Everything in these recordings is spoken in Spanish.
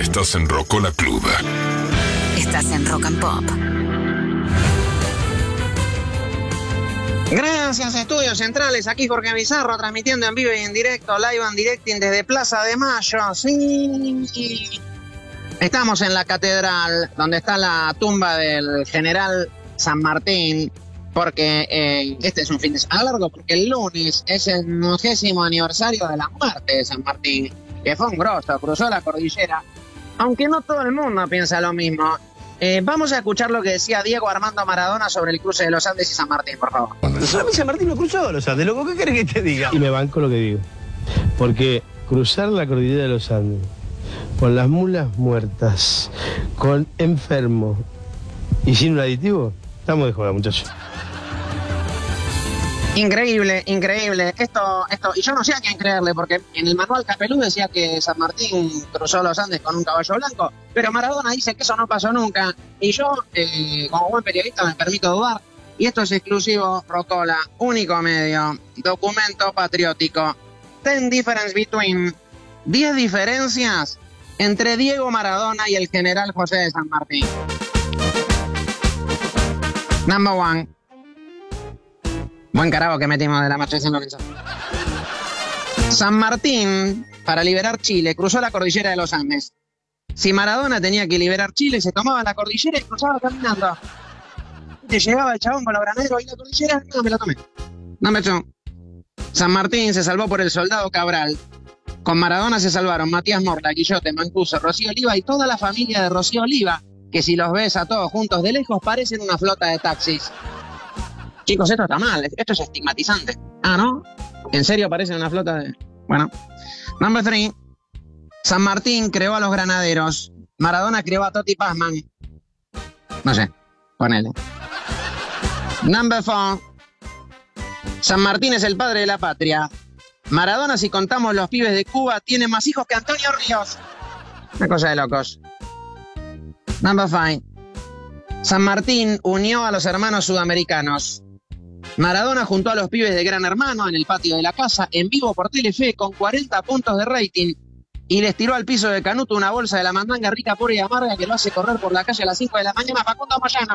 Estás en Rocola Club. Estás en Rock and Pop. Gracias, Estudios Centrales. Aquí Jorge Bizarro, transmitiendo en vivo y en directo, live and directing desde Plaza de Mayo. Sí. Estamos en la catedral, donde está la tumba del general San Martín, porque este es un fin de semana largo, porque el lunes es el 90º aniversario de la muerte de San Martín, que fue un grosso, cruzó la cordillera, aunque no todo el mundo piensa lo mismo. Vamos a escuchar lo que decía Diego Armando Maradona sobre el cruce de los Andes y San Martín, por favor. San Martín no cruzó los Andes, loco, ¿qué querés que te diga? Y me banco lo que digo, porque cruzar la cordillera de los Andes con las mulas muertas, con enfermos y sin un aditivo, estamos de joda, muchachos. Increíble, increíble. Esto, y yo no sé a quién creerle, porque en el manual Capelú decía que San Martín cruzó los Andes con un caballo blanco, pero Maradona dice que eso no pasó nunca, y yo, como buen periodista, me permito dudar, y esto es exclusivo Rocola, único medio, documento patriótico. 10 difference between, 10 diferencias entre Diego Maradona y el general José de San Martín. Number one. Buen carajo que metimos de la marcha de San Lorenzo. San Martín, para liberar Chile, cruzó la cordillera de los Andes. Si Maradona tenía que liberar Chile, se tomaba la cordillera y cruzaba caminando. Te llegaba el chabón con los granaderos y la cordillera, no me la tomé. No me echó. San Martín se salvó por el soldado Cabral. Con Maradona se salvaron Matías Morla, Guillote, Mancuso, Rocío Oliva y toda la familia de Rocío Oliva, que si los ves a todos juntos de lejos parecen una flota de taxis. Chicos, esto está mal, esto es estigmatizante. Ah, ¿no? ¿En serio parecen una flota de...? Bueno. Number 3. San Martín creó a los granaderos. Maradona creó a Totti Pazman. No sé, ponele. Number 4. San Martín es el padre de la patria. Maradona, si contamos los pibes de Cuba, tiene más hijos que Antonio Ríos. Una cosa de locos. Number 5. San Martín unió a los hermanos sudamericanos. Maradona juntó a los pibes de Gran Hermano en el patio de la casa, en vivo por Telefe, con 40 puntos de rating, y les tiró al piso de Canuto una bolsa de la mandanga rica, pura y amarga que lo hace correr por la calle a las 5 de la mañana. Facundo Moyano.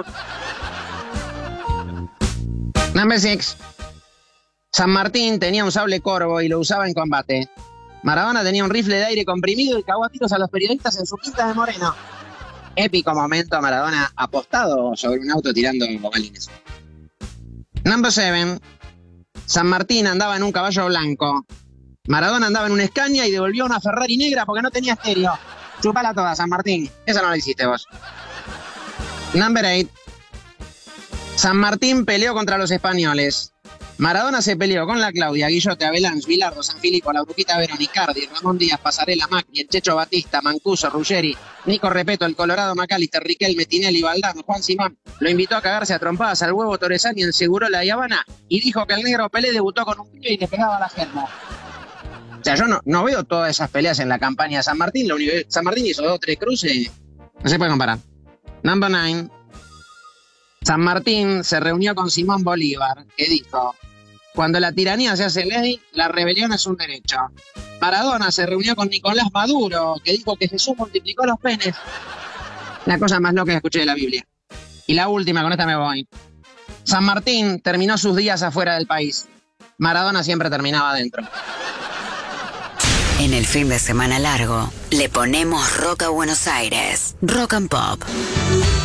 Number 6. San Martín tenía un sable corvo y lo usaba en combate. Maradona tenía un rifle de aire comprimido y cagó a tiros a los periodistas en su quinta de Moreno. Épico momento, Maradona apostado sobre un auto tirando balines. Number 7. San Martín andaba en un caballo blanco. Maradona andaba en una Scania y devolvió una Ferrari negra porque no tenía estéreo. Chupala toda, San Martín. Eso no lo hiciste vos. Number 8. San Martín peleó contra los españoles. Maradona se peleó con la Claudia, Guillote, Avelange, Bilardo, San Filipo, la Bruquita Verón, Icardi, Ramón Díaz, Pasarela, Macri, el Checho Batista, Mancuso, Ruggeri, Nico Repeto, el Colorado McAllister, Riquelme, Tinelli, Valdano, Juan Simón. Lo invitó a cagarse a trompadas al huevo Torresani en Segurola y Habana y dijo que el negro Pelé debutó con un pibe y le pegaba a la germa. O sea, yo no veo todas esas peleas en la campaña de San Martín. San Martín hizo 2 o 3 cruces. No se puede comparar. Number 9. San Martín se reunió con Simón Bolívar, que dijo: cuando la tiranía se hace ley, la rebelión es un derecho. Maradona se reunió con Nicolás Maduro, que dijo que Jesús multiplicó los penes. La cosa más loca que escuché de la Biblia. Y la última, con esta me voy. San Martín terminó sus días afuera del país. Maradona siempre terminaba adentro. En el fin de semana largo, le ponemos rock a Buenos Aires. Rock and Pop.